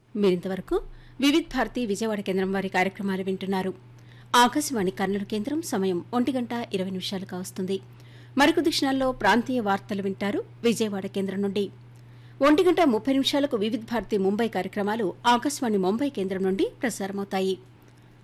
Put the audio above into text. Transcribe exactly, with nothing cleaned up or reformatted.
మీరింతవరకు వివిధ్ భారతి విజయవాడ కేంద్రం వారి కార్యక్రమాలు వింటున్నారు. ఆకాశవాణి కర్నూలు కేంద్రం సమయం ఒంటి గంట ఇరవై నిమిషాలు కావస్తుంది. మరికొద్ది క్షణాల్లో ప్రాంతీయ వార్తలు వింటారు విజయవాడ కేంద్రం నుండి. ఒంటి గంట ముప్పై నిమిషాలకు వివిధ్ భారతి ముంబై కార్యక్రమాలు ఆకాశవాణి ముంబై కేంద్రం నుండి ప్రసారమవుతాయి.